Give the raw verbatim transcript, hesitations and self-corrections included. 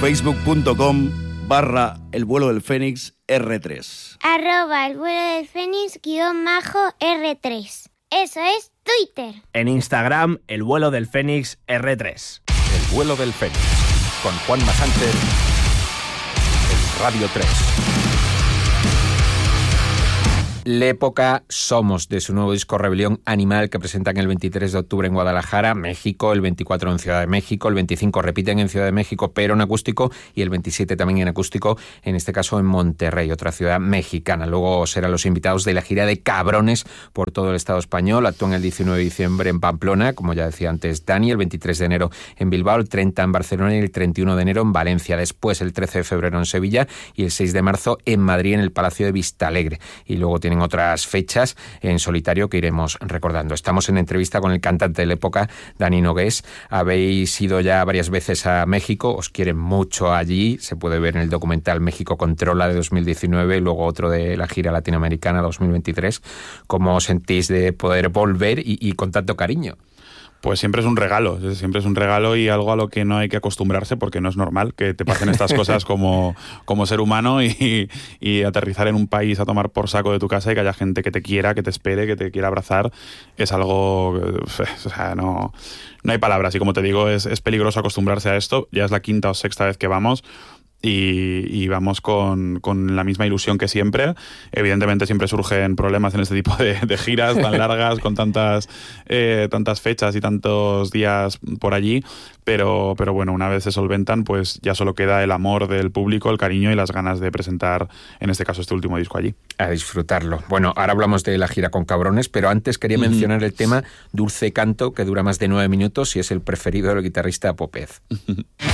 facebook.com barra el vuelo del Fénix R tres. Arroba el vuelo del Fénix guión majo R tres. Eso es Twitter. En Instagram, el vuelo del Fénix R tres. El vuelo del Fénix, con Juanma Sánchez, en Radio tres. L'Época Somos, de su nuevo disco Rebelión Animal, que presentan el veintitrés de octubre en Guadalajara, México, el veinticuatro en Ciudad de México, el veinticinco repiten en Ciudad de México, pero en acústico, y el veintisiete también en acústico, en este caso en Monterrey, otra ciudad mexicana. Luego serán los invitados de la gira de Cabrones por todo el Estado español. Actúan el diecinueve de diciembre en Pamplona, como ya decía antes Dani, el veintitrés de enero en Bilbao, el treinta en Barcelona y el treinta y uno de enero en Valencia. Después el trece de febrero en Sevilla y el seis de marzo en Madrid, en el Palacio de Vistalegre. Y luego tienen en otras fechas en solitario que iremos recordando. Estamos en entrevista con el cantante de la época, Dani Nogués. Habéis ido ya varias veces a México, os quieren mucho allí, se puede ver en el documental México Controla de dos mil diecinueve y luego otro de la gira latinoamericana dos mil veintitrés. ¿Cómo os sentís de poder volver y, y con tanto cariño? Pues siempre es un regalo, siempre es un regalo y algo a lo que no hay que acostumbrarse porque no es normal que te pasen estas cosas como, como ser humano y, y aterrizar en un país a tomar por saco de tu casa y que haya gente que te quiera, que te espere, que te quiera abrazar, es algo, o sea, no, no hay palabras y como te digo, es, es peligroso acostumbrarse a esto, ya es la quinta o sexta vez que vamos. Y, y vamos con, con la misma ilusión que siempre. Evidentemente siempre surgen problemas en este tipo de, de giras tan largas, con tantas, eh, tantas fechas y tantos días por allí, pero, pero bueno, una vez se solventan, pues ya solo queda el amor del público, el cariño y las ganas de presentar, en este caso, este último disco allí. A disfrutarlo. Bueno, ahora hablamos de la gira con Cabrones, pero antes quería mm. mencionar el tema Dulce Canto, que dura más de nueve minutos y es el preferido del guitarrista Popez.